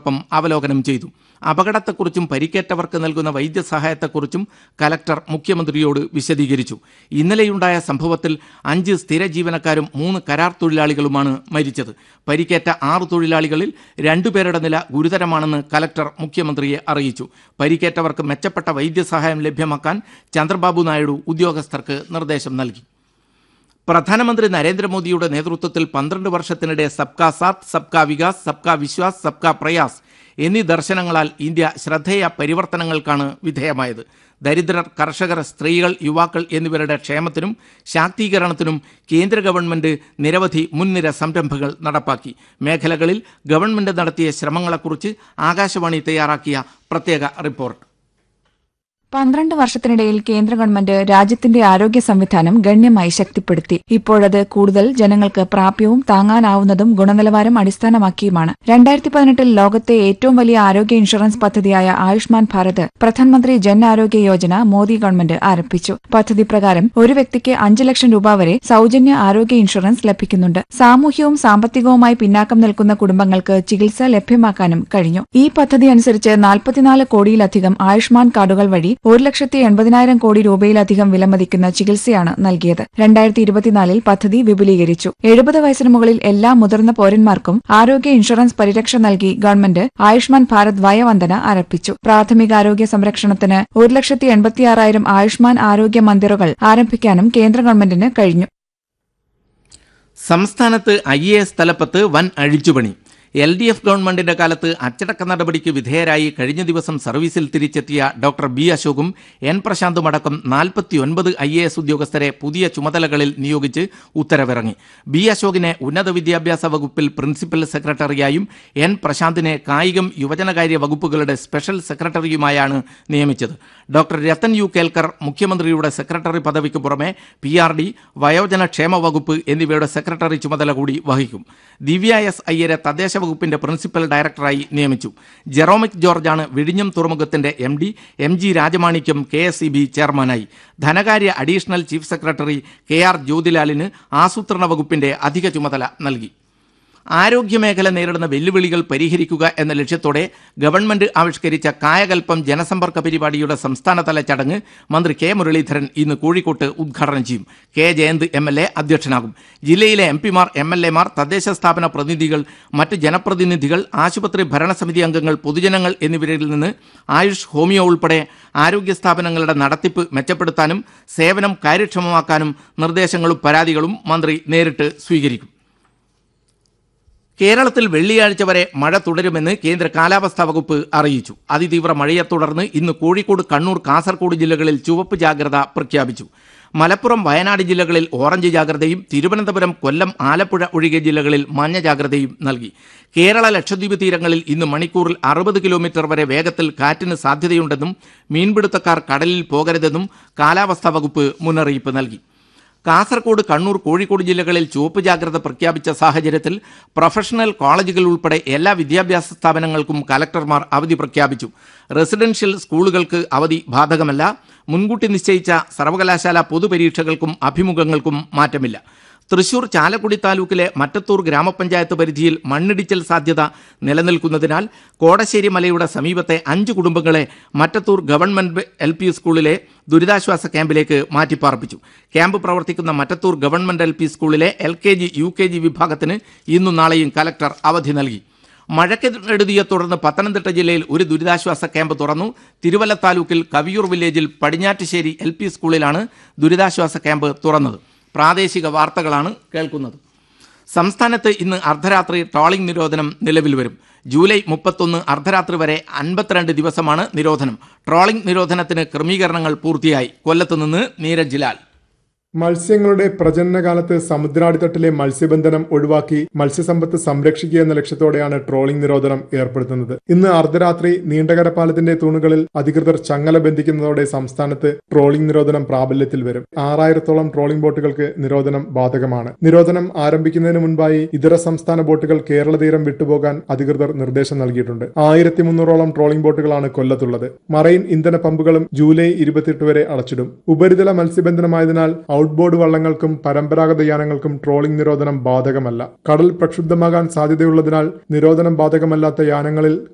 ഉദ്യോഗസ്ഥരോടൊപ്പം അവലോകനം ചെയ്തു. അപകടത്തെക്കുറിച്ചും പരിക്കേറ്റവർക്ക് നൽകുന്ന വൈദ്യസഹായത്തെക്കുറിച്ചും കലക്ടർ മുഖ്യമന്ത്രിയോട് വിശദീകരിച്ചു. ഇന്നലെയുണ്ടായ സംഭവത്തിൽ 5 സ്ഥിര ജീവനക്കാരും 3 കരാർ തൊഴിലാളികളുമാണ് മരിച്ചത്. പരിക്കേറ്റ 6 തൊഴിലാളികളിൽ 2 പേരുടെ നില ഗുരുതരമാണെന്ന് കലക്ടർ മുഖ്യമന്ത്രിയെ അറിയിച്ചു. പരിക്കേറ്റവർക്ക് മെച്ചപ്പെട്ട വൈദ്യസഹായം ലഭ്യമാക്കാൻ ചന്ദ്രബാബു നായിഡു ഉദ്യോഗസ്ഥർക്ക് നിർദ്ദേശം നൽകി. പ്രധാനമന്ത്രി നരേന്ദ്രമോദിയുടെ നേതൃത്വത്തിൽ 12 വർഷത്തിനിടെ സബ്കാ സാത്ത്, സബ്കാ വികാസ്, സബ്കാ വിശ്വാസ്, സബ്കാ പ്രയാസ് എന്നീ ദർശനങ്ങളാൽ ഇന്ത്യ ശ്രദ്ധേയ പരിവർത്തനങ്ങൾക്കാണ് വിധേയമായത്. ദരിദ്രർ, കർഷകർ, സ്ത്രീകൾ, യുവാക്കൾ എന്നിവരുടെ ക്ഷേമത്തിനും ശാക്തീകരണത്തിനും കേന്ദ്ര ഗവൺമെന്റ് നിരവധി മുൻനിര സംരംഭങ്ങൾ നടപ്പാക്കി. മേഖലകളിൽ ഗവൺമെന്റ് നടത്തിയ ശ്രമങ്ങളെക്കുറിച്ച് ആകാശവാണി തയ്യാറാക്കിയ പ്രത്യേക റിപ്പോർട്ട്. 12 വർഷത്തിനിടയിൽ കേന്ദ്ര ഗവൺമെന്റ് രാജ്യത്തിന്റെ ആരോഗ്യ സംവിധാനം ഗണ്യമായി ശക്തിപ്പെടുത്തി. ഇപ്പോഴത് കൂടുതൽ ജനങ്ങൾക്ക് പ്രാപ്യവും താങ്ങാനാവുന്നതും ഗുണനിലവാരം അടിസ്ഥാനമാക്കിയുമാണ്. 2018 ലോകത്തെ ഏറ്റവും വലിയ ആരോഗ്യ ഇൻഷുറൻസ് പദ്ധതിയായ ആയുഷ്മാൻ ഭാരത് പ്രധാനമന്ത്രി ജൻ ആരോഗ്യ യോജന മോദി ഗവൺമെന്റ് ആരംഭിച്ചു. പദ്ധതി പ്രകാരം ഒരു വ്യക്തിക്ക് 5 ലക്ഷം രൂപ വരെ സൌജന്യ ആരോഗ്യ ഇൻഷുറൻസ് ലഭിക്കുന്നുണ്ട്. സാമൂഹ്യവും സാമ്പത്തികവുമായി പിന്നാക്കം നിൽക്കുന്ന കുടുംബങ്ങൾക്ക് ചികിത്സ ലഭ്യമാക്കാനും കഴിഞ്ഞു. ഈ പദ്ധതി അനുസരിച്ച് 44 കോടിയിലധികം ആയുഷ്മാൻ കാർഡുകൾ വഴി 1,80,000 കോടി രൂപയിലധികം വിലമതിക്കുന്ന ചികിത്സയാണ് നൽകിയത്. 2024 പദ്ധതി വിപുലീകരിച്ചു. 70 വയസ്സിന് മുകളിൽ എല്ലാ മുതിർന്ന പൌരന്മാർക്കും ആരോഗ്യ ഇൻഷുറൻസ് പരിരക്ഷ നൽകി ഗവൺമെന്റ് ആയുഷ്മാൻ ഭാരത് വയവന്ദന ആരംഭിച്ചു. പ്രാഥമികാരോഗ്യ സംരക്ഷണത്തിന് 1,86,000 ആയുഷ്മാൻ ആരോഗ്യ മന്ദിറുകൾ ആരംഭിക്കാനും കേന്ദ്ര ഗവൺമെന്റിന് കഴിഞ്ഞു. സംസ്ഥാനത്ത് IAS തലപ്പത്ത് വൻ അഴിച്ചുപണി. LDF ഗവൺമെന്റിന്റെ കാലത്ത് അച്ചടക്ക നടപടിക്ക് വിധേയരായി കഴിഞ്ഞ ദിവസം സർവീസിൽ തിരിച്ചെത്തിയ ഡോക്ടർ ബി അശോകും N പ്രശാന്തും അടക്കം 49 IAS ഉദ്യോഗസ്ഥരെ പുതിയ ചുമതലകളിൽ നിയോഗിച്ച് ഉത്തരവിറങ്ങി. ബി അശോകിനെ ഉന്നത വിദ്യാഭ്യാസ വകുപ്പിൽ പ്രിൻസിപ്പൽ സെക്രട്ടറിയായും N പ്രശാന്തിനെ കായികം യുവജനകാര്യ വകുപ്പുകളുടെ സ്പെഷ്യൽ സെക്രട്ടറിയുമായാണ് നിയമിച്ചത്. ഡോക്ടർ രത്തൻ യു കേൽക്കർ മുഖ്യമന്ത്രിയുടെ സെക്രട്ടറി പദവിക്ക് പുറമെ PRD, വയോജനക്ഷേമ വകുപ്പ് എന്നിവയുടെ സെക്രട്ടറി ചുമതല കൂടി വഹിക്കും. ദിവ്യ S അയ്യരെ തദ്ദേശ വകുപ്പിന്റെ പ്രിൻസിപ്പൽ ഡയറക്ടറായി നിയമിച്ചു. ജെറോമിക് ജോർജാണ് വിഴിഞ്ഞം തുറമുഖത്തിന്റെ MD, MG രാജമാണിക്യം KSEB ചെയർമാനായി. ധനകാര്യ അഡീഷണൽ ചീഫ് സെക്രട്ടറി KR ജ്യോതിലാലിന് ആസൂത്രണ വകുപ്പിന്റെ അധിക ചുമതല നൽകി. ആരോഗ്യമേഖല നേരിടുന്ന വെല്ലുവിളികൾ പരിഹരിക്കുക എന്ന ലക്ഷ്യത്തോടെ ഗവൺമെന്റ് ആവിഷ്കരിച്ച കായകൽപ്പം ജനസമ്പർക്ക പരിപാടിയുടെ സംസ്ഥാനതല ചടങ്ങ് മന്ത്രി K മുരളീധരൻ ഇന്ന് കോഴിക്കോട്ട് ഉദ്ഘാടനം ചെയ്യും. K Jayant MLA അധ്യക്ഷനാകും. ജില്ലയിലെ MP മാർ, MLA മാർ, തദ്ദേശ സ്ഥാപന പ്രതിനിധികൾ, മറ്റ് ജനപ്രതിനിധികൾ, ആശുപത്രി ഭരണസമിതി അംഗങ്ങൾ, പൊതുജനങ്ങൾ എന്നിവരിൽ നിന്ന് ആയുഷ്, ഹോമിയോ ഉൾപ്പെടെ ആരോഗ്യ സ്ഥാപനങ്ങളുടെ നടത്തിപ്പ് മെച്ചപ്പെടുത്താനും സേവനം കാര്യക്ഷമമാക്കാനും നിർദ്ദേശങ്ങളും പരാതികളും മന്ത്രി നേരിട്ട് സ്വീകരിക്കും. കേരളത്തിൽ വെള്ളിയാഴ്ച വരെ മഴ തുടരുമെന്ന് കേന്ദ്ര കാലാവസ്ഥാ വകുപ്പ് അറിയിച്ചു. അതിതീവ്ര മഴയെ തുടർന്ന് ഇന്ന് കോഴിക്കോട്, കണ്ണൂർ, കാസർഗോഡ് ജില്ലകളിൽ ചുവപ്പ് ജാഗ്രത പ്രഖ്യാപിച്ചു. മലപ്പുറം, വയനാട് ജില്ലകളിൽ ഓറഞ്ച് ജാഗ്രതയും തിരുവനന്തപുരം, കൊല്ലം, ആലപ്പുഴ ഒഴികെ ജില്ലകളിൽ മഞ്ഞ ജാഗ്രതയും നൽകി. കേരള, ലക്ഷദ്വീപ് തീരങ്ങളിൽ ഇന്ന് മണിക്കൂറിൽ 60 കിലോമീറ്റർ വരെ വേഗത്തിൽ കാറ്റിന് സാധ്യതയുണ്ടെന്നും മീൻപിടുത്തക്കാർ കടലിൽ പോകരുതെന്നും കാലാവസ്ഥാ വകുപ്പ് മുന്നറിയിപ്പ് നൽകി. കാസർഗോഡ്, കണ്ണൂർ, കോഴിക്കോട് ജില്ലകളിൽ ചുവപ്പ് ജാഗ്രത പ്രഖ്യാപിച്ച സാഹചര്യത്തിൽ പ്രൊഫഷണൽ കോളേജുകൾ ഉൾപ്പെടെ എല്ലാ വിദ്യാഭ്യാസ സ്ഥാപനങ്ങൾക്കും കലക്ടർമാർ അവധി പ്രഖ്യാപിച്ചു. റെസിഡൻഷ്യൽ സ്കൂളുകൾക്ക് അവധി ബാധകമല്ല. മുൻകൂട്ടി നിശ്ചയിച്ച സർവകലാശാല പൊതുപരീക്ഷകൾക്കും അഭിമുഖങ്ങൾക്കും മാറ്റമില്ല. തൃശൂർ ചാലക്കുടി താലൂക്കിലെ മറ്റത്തൂർ ഗ്രാമപഞ്ചായത്ത് പരിധിയിൽ മണ്ണിടിച്ചിൽ സാധ്യത നിലനിൽക്കുന്നതിനാൽ കോടശ്ശേരി മലയുടെ സമീപത്തെ 5 കുടുംബങ്ങളെ മറ്റത്തൂർ ഗവൺമെന്റ് LP സ്കൂളിലെ ദുരിതാശ്വാസ ക്യാമ്പിലേക്ക് മാറ്റിപ്പാർപ്പിച്ചു. ക്യാമ്പ് പ്രവർത്തിക്കുന്ന മറ്റത്തൂർ ഗവൺമെന്റ് LP സ്കൂളിലെ LKG, UKG വിഭാഗത്തിന് ഇന്നും നാളെയും കലക്ടർ അവധി നൽകി. മഴക്കെടുതിയെ തുടർന്ന് പത്തനംതിട്ട ജില്ലയിൽ ഒരു ദുരിതാശ്വാസ ക്യാമ്പ് തുറന്നു. തിരുവല്ല താലൂക്കിൽ കവിയൂർ വില്ലേജിൽ പടിഞ്ഞാറ്റുശ്ശേരി LP സ്കൂളിലാണ് ദുരിതാശ്വാസ ക്യാമ്പ് തുറന്നത്. പ്രാദേശിക വാർത്തകളാണ് കേൾക്കുന്നത്. സംസ്ഥാനത്ത് ഇന്ന് അർദ്ധരാത്രി ട്രോളിംഗ് നിരോധനം നിലവിൽ വരും. ജൂലൈ 31 അർദ്ധരാത്രി വരെ 52 ദിവസമാണ് നിരോധനം. ട്രോളിംഗ് നിരോധനത്തിന് ക്രമീകരണങ്ങൾ പൂർത്തിയായി. കൊല്ലത്ത് നിന്ന് നീരജ് ലാൽ. മത്സ്യങ്ങളുടെ പ്രജനനകാലത്ത് സമുദ്രാടിത്തട്ടിലെ മത്സ്യബന്ധനം ഒഴിവാക്കി മത്സ്യസമ്പത്ത് സംരക്ഷിക്കുക എന്ന ലക്ഷ്യത്തോടെയാണ് ട്രോളിംഗ് നിരോധനം ഏർപ്പെടുത്തുന്നത്. ഇന്ന് അർദ്ധരാത്രി നീണ്ടകര പാലത്തിന്റെ തൂണുകളിൽ അധികൃതർ ചങ്ങല ബന്ധിക്കുന്നതോടെ സംസ്ഥാനത്ത് ട്രോളിംഗ് നിരോധനം പ്രാബല്യത്തിൽ വരും. 6000-ഓളം ട്രോളിംഗ് ബോട്ടുകൾക്ക് നിരോധനം ബാധകമാണ്. നിരോധനം ആരംഭിക്കുന്നതിന് മുൻപായി ഇതര സംസ്ഥാന ബോട്ടുകൾ കേരള തീരം വിട്ടുപോകാൻ അധികൃതർ നിർദ്ദേശം നൽകിയിട്ടുണ്ട്. 1300-ഓളം ട്രോളിംഗ് ബോട്ടുകളാണ് കൊല്ലത്തുള്ളത്. മറൈൻ ഇന്ധന പമ്പുകളും ജൂലൈ 28 വരെ അടച്ചിടും. ഉപരിതല മത്സ്യബന്ധനമായതിനാൽ ഔട്ട്ബോർഡ് വള്ളങ്ങൾക്കും പരമ്പരാഗത യാനങ്ങൾക്കും ട്രോളിംഗ് നിരോധനം ബാധകമല്ല. കടൽ പ്രക്ഷുബ്ധമാകാൻ സാധ്യതയുള്ളതിനാൽ നിരോധനം ബാധകമല്ലാത്ത യാനങ്ങളിൽ